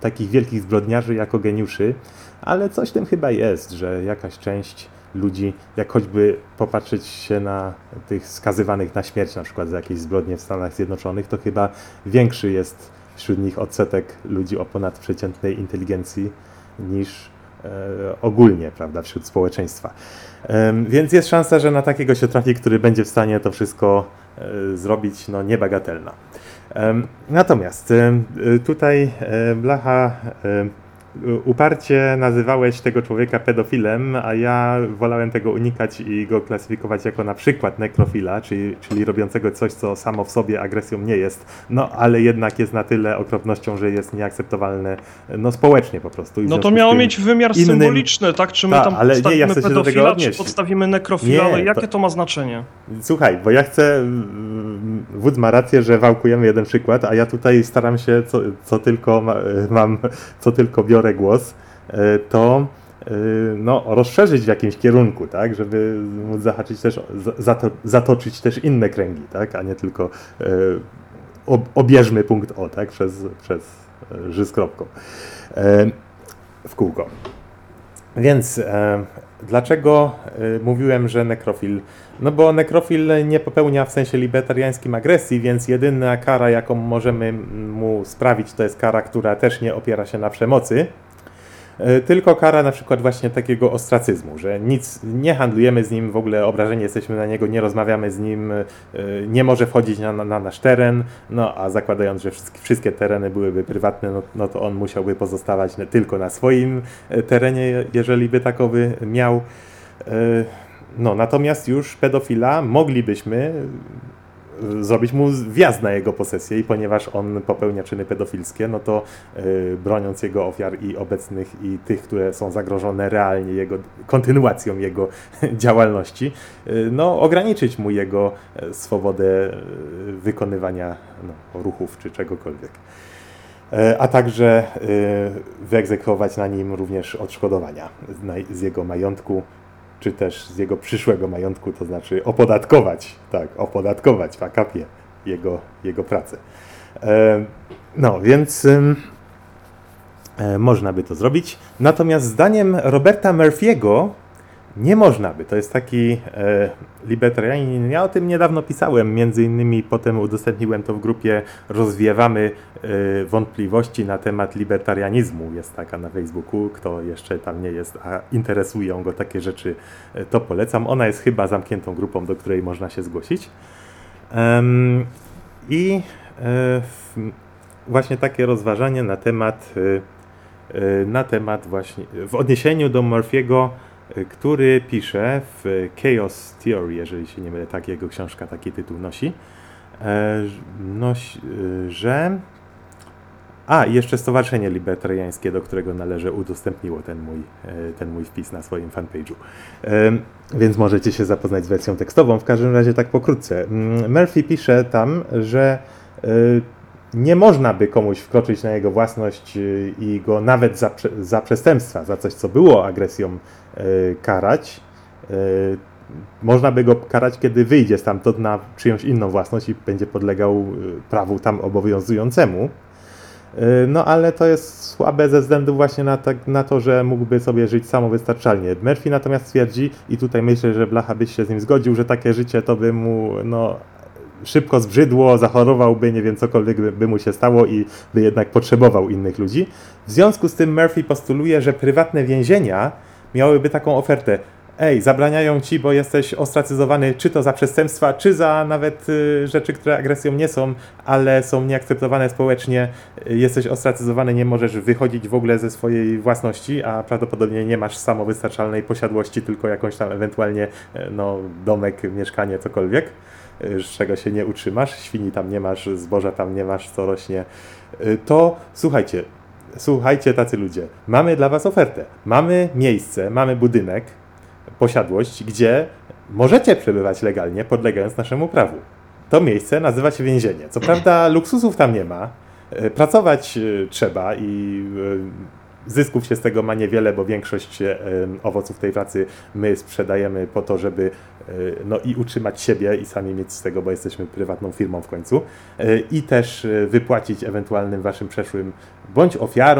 takich wielkich zbrodniarzy jako geniuszy, ale coś w tym chyba jest, że jakaś część ludzi, jak choćby popatrzeć się na tych skazywanych na śmierć, na przykład za jakieś zbrodnie w Stanach Zjednoczonych, to chyba większy jest wśród nich odsetek ludzi o ponadprzeciętnej inteligencji niż ogólnie, prawda, wśród społeczeństwa. Więc jest szansa, że na takiego się trafi, który będzie w stanie to wszystko zrobić, no niebagatelna. Natomiast tutaj Blacha uparcie nazywałeś tego człowieka pedofilem, a ja wolałem tego unikać i go klasyfikować jako na przykład nekrofila, czyli robiącego coś, co samo w sobie agresją nie jest, no ale jednak jest na tyle okropnością, że jest nieakceptowalne no społecznie po prostu. No to miało mieć wymiar symboliczny, tak? Czy my tam podstawimy pedofila, czy podstawimy nekrofila, ale jakie to ma znaczenie? Słuchaj, bo ja chcę, Wódz ma rację, że wałkujemy jeden przykład, a ja tutaj staram się, co tylko biorę głos, to no, rozszerzyć w jakimś kierunku, tak, żeby móc zahaczyć też, zatoczyć też inne kręgi, tak, a nie tylko obierzmy punkt O, tak, przez ży z kropką w kółko. Więc dlaczego mówiłem, że nekrofil? No bo nekrofil nie popełnia w sensie libertariańskim agresji, więc jedyna kara, jaką możemy mu sprawić, to jest kara, która też nie opiera się na przemocy, tylko kara na przykład właśnie takiego ostracyzmu, że nic, nie handlujemy z nim, w ogóle obrażeni jesteśmy na niego, nie rozmawiamy z nim, nie może wchodzić na nasz teren, no a zakładając, że wszystkie tereny byłyby prywatne, no to on musiałby pozostawać tylko na swoim terenie, jeżeli by takowy miał. No natomiast już pedofila moglibyśmy zrobić mu wjazd na jego posesję i ponieważ on popełnia czyny pedofilskie, no to broniąc jego ofiar i obecnych i tych, które są zagrożone realnie kontynuacją jego działalności, no ograniczyć mu jego swobodę wykonywania ruchów czy czegokolwiek. A także wyegzekwować na nim również odszkodowania z jego majątku, czy też z jego przyszłego majątku, to znaczy opodatkować w akapie jego pracę. No, więc można by to zrobić. Natomiast zdaniem Roberta Murphy'ego nie można by. To jest taki libertarianin. Ja o tym niedawno pisałem, między innymi potem udostępniłem to w grupie Rozwiewamy wątpliwości na temat libertarianizmu. Jest taka na Facebooku, kto jeszcze tam nie jest, a interesują go takie rzeczy, to polecam. Ona jest chyba zamkniętą grupą, do której można się zgłosić. I właśnie takie rozważanie na temat właśnie w odniesieniu do Murphy'ego, który pisze w Chaos Theory, jeżeli się nie mylę, tak jego książka taki tytuł nosi, że... A, jeszcze Stowarzyszenie Libertariańskie, do którego należy, udostępniło ten mój wpis na swoim fanpage'u. Więc możecie się zapoznać z wersją tekstową. W każdym razie tak pokrótce. Murphy pisze tam, że nie można by komuś wkroczyć na jego własność i go nawet za przestępstwa, za coś, co było agresją, karać. Można by go karać, kiedy wyjdzie stamtąd na czyjąś inną własność i będzie podlegał prawu tam obowiązującemu. No ale to jest słabe ze względu właśnie na to, że mógłby sobie żyć samowystarczalnie. Murphy natomiast twierdzi, i tutaj myślę, że Blacha byś się z nim zgodził, że takie życie to by mu szybko zbrzydło, zachorowałby, nie wiem, cokolwiek by mu się stało i by jednak potrzebował innych ludzi. W związku z tym Murphy postuluje, że prywatne więzienia miałyby taką ofertę. Ej, zabraniają ci, bo jesteś ostracyzowany czy to za przestępstwa, czy za nawet rzeczy, które agresją nie są, ale są nieakceptowane społecznie. Jesteś ostracyzowany, nie możesz wychodzić w ogóle ze swojej własności, a prawdopodobnie nie masz samowystarczalnej posiadłości, tylko jakąś tam ewentualnie domek, mieszkanie, cokolwiek, z czego się nie utrzymasz, świni tam nie masz, zboża tam nie masz, co rośnie. To słuchajcie tacy ludzie, mamy dla was ofertę. Mamy miejsce, mamy budynek, posiadłość, gdzie możecie przebywać legalnie, podlegając naszemu prawu. To miejsce nazywa się więzienie. Co prawda luksusów tam nie ma, pracować trzeba i zysków się z tego ma niewiele, bo większość owoców tej pracy my sprzedajemy po to, żeby i utrzymać siebie i sami mieć z tego, bo jesteśmy prywatną firmą w końcu, i też wypłacić ewentualnym waszym przeszłym bądź ofiarom,